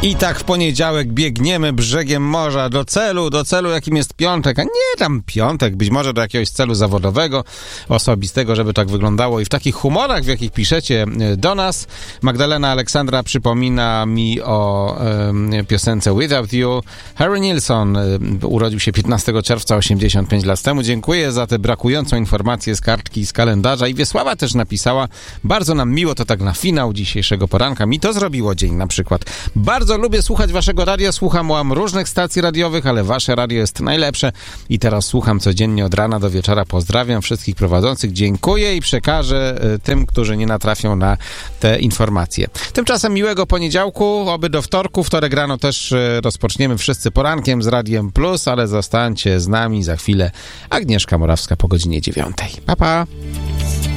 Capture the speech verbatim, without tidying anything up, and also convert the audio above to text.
I tak w poniedziałek biegniemy brzegiem morza do celu, do celu jakim jest piątek, a nie tam piątek, być może do jakiegoś celu zawodowego, osobistego, żeby tak wyglądało i w takich humorach, w jakich piszecie do nas. Magdalena Aleksandra przypomina mi o um, piosence Without You. Harry Nilsson um, urodził się piętnastego czerwca osiemdziesiąt pięć lat temu. Dziękuję za tę brakującą informację z kartki i z kalendarza. I Wiesława też napisała, bardzo nam miło, to tak na finał dzisiejszego poranka. Mi to zrobiło dzień na przykład. Bardzo lubię słuchać waszego radia, słucham łam różnych stacji radiowych, ale wasze radio jest najlepsze i teraz słucham codziennie od rana do wieczora. Pozdrawiam wszystkich prowadzących, dziękuję i przekażę y, tym, którzy nie natrafią na te informacje. Tymczasem miłego poniedziałku, oby do wtorku. Wtorek rano też y, rozpoczniemy wszyscy porankiem z Radiem Plus, ale zostańcie z nami za chwilę. Agnieszka Morawska po godzinie dziewiątej. Pa, pa!